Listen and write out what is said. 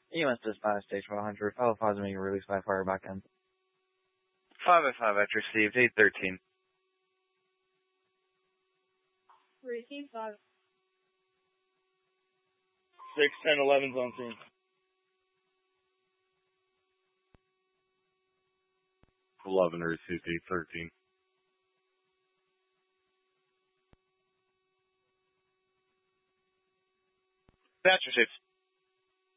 EMS dispatch, stage 100. Fellow pods being released by fire back end. 5 by 5 at received, 813. Received 5. 6, 10, 11's on scene. Received 813. Dispatch received.